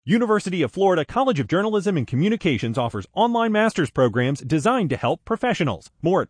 University of Florida College of Journalism and Communications offers online master's programs designed to help professionals. More at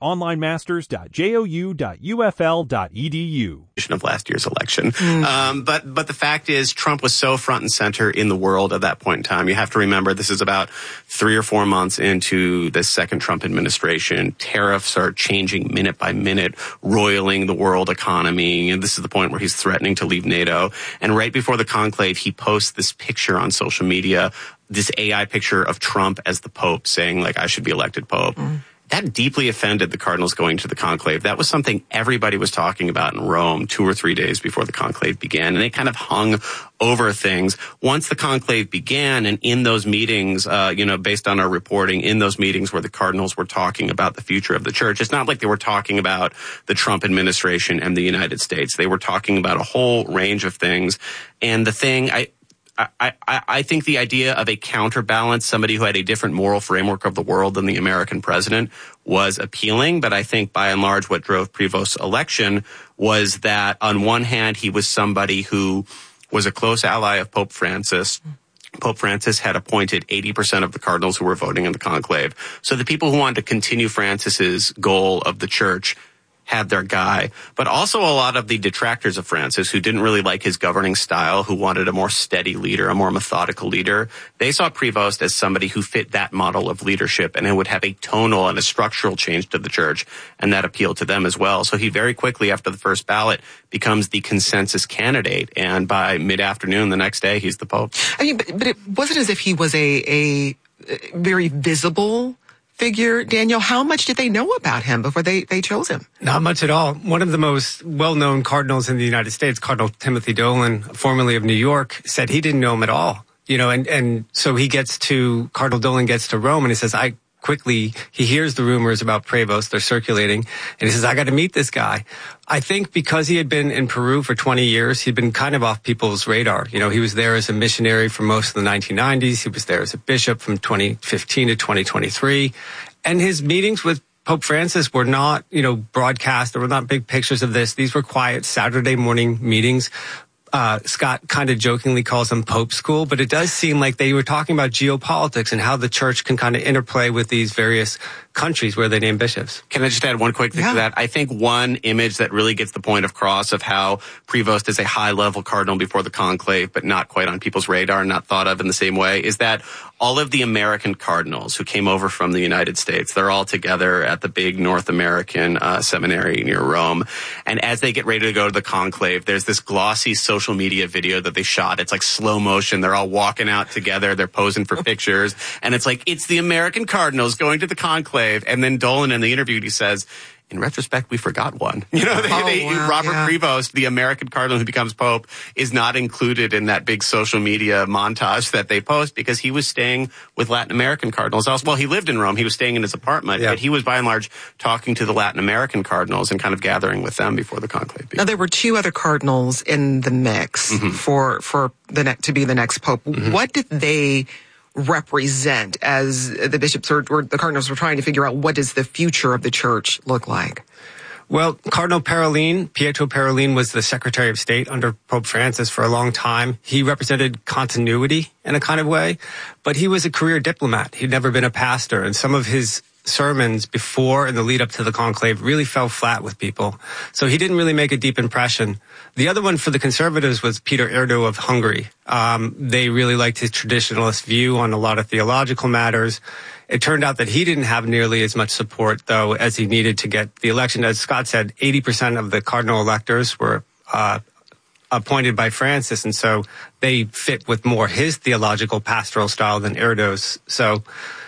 onlinemasters.jou.ufl.edu. Of last year's election. But the fact is, Trump was so front and center in the world at that point in time. You have to remember, this is about 3 or 4 months into the second Trump administration. Tariffs are changing minute by minute, roiling the world economy. And this is the point where he's threatening to leave NATO. And right before the conclave, he posts this picture on social media, this AI picture of Trump as the Pope, saying, like, I should be elected Pope. That deeply offended the cardinals going to the conclave. That was something everybody was talking about in Rome 2 or 3 days before the conclave began. And they kind of hung over things. Once the conclave began, and in those meetings, based on our reporting, in those meetings where the cardinals were talking about the future of the church, it's not like they were talking about the Trump administration and the United States. They were talking about a whole range of things. And the thing I think the idea of a counterbalance, somebody who had a different moral framework of the world than the American president, was appealing. But I think by and large what drove Prevost's election was that on one hand, he was somebody who was a close ally of Pope Francis. Pope Francis had appointed 80% of the cardinals who were voting in the conclave. So the people who wanted to continue Francis's goal of the church had their guy, but also a lot of the detractors of Francis who didn't really like his governing style, who wanted a more steady leader, a more methodical leader. They saw Prevost as somebody who fit that model of leadership and who would have a tonal and a structural change to the church, and that appealed to them as well. So he very quickly, after the first ballot, becomes the consensus candidate, and by mid-afternoon the next day, he's the Pope. I mean, but it wasn't as if he was a very visible figure. Daniel, how much did they know about him before they chose him? Not much at all. One of the most well-known cardinals in the United States, Cardinal Timothy Dolan, formerly of New York, said he didn't know him at all. And so Cardinal Dolan gets to Rome and he says, he hears the rumors about Prevost, they're circulating, and he says, I got to meet this guy. I think because he had been in Peru for 20 years, he'd been kind of off people's radar. He was there as a missionary for most of the 1990s. He was there as a bishop from 2015 to 2023. And his meetings with Pope Francis were not, broadcast. There were not big pictures of this. These were quiet Saturday morning meetings. Scott kind of jokingly calls them Pope School, but it does seem like they were talking about geopolitics and how the church can kind of interplay with these various countries where they name bishops. Can I just add one quick thing to that? I think one image that really gets the point across of how Prevost is a high-level cardinal before the conclave, but not quite on people's radar, not thought of in the same way, is that all of the American cardinals who came over from the United States, they're all together at the big North American seminary near Rome. And as they get ready to go to the conclave, there's this glossy social media video that they shot. It's like slow motion. They're all walking out together. They're posing for pictures. And it's like, it's the American cardinals going to the conclave. And then Dolan in the interview, he says, in retrospect, we forgot one. Robert Prevost, the American cardinal who becomes Pope, is not included in that big social media montage that they post because he was staying with Latin American cardinals. Well, he lived in Rome. He was staying in his apartment, but he was by and large talking to the Latin American cardinals and kind of gathering with them before the conclave began. Now, there were 2 other cardinals in the mix for to be the next Pope. What did they represent as the bishops or the cardinals were trying to figure out what does the future of the church look like? Well, Cardinal Pietro Parolin, was the Secretary of State under Pope Francis for a long time. He represented continuity in a kind of way, but he was a career diplomat. He'd never been a pastor, and some of his sermons before and the lead up to the conclave really fell flat with people. So he didn't really make a deep impression. The other one for the conservatives was Peter Erdo of Hungary. They really liked his traditionalist view on a lot of theological matters. It turned out that he didn't have nearly as much support, though, as he needed to get the election. As Scott said, 80% of the cardinal electors were appointed by Francis, and so they fit with more his theological pastoral style than Erdo's. So,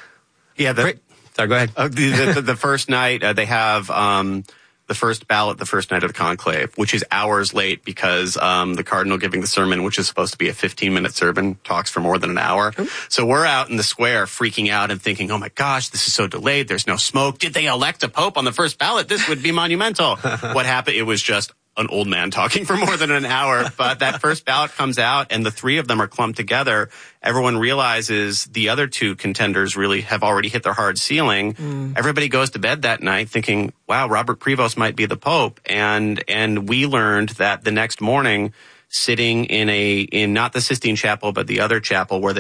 sorry, go ahead. The first night, they have the first ballot the first night of the conclave, which is hours late because the cardinal giving the sermon, which is supposed to be a 15-minute sermon, talks for more than an hour. So we're out in the square freaking out and thinking, oh my gosh, this is so delayed. There's no smoke. Did they elect a pope on the first ballot? This would be monumental. What happened? It was just an old man talking for more than an hour. But that first ballot comes out and the 3 of them are clumped together. Everyone realizes the other 2 contenders really have already hit their hard ceiling. Everybody goes to bed that night thinking, wow, Robert Prevost might be the Pope. And we learned that the next morning, sitting in not the Sistine Chapel, but the other chapel where they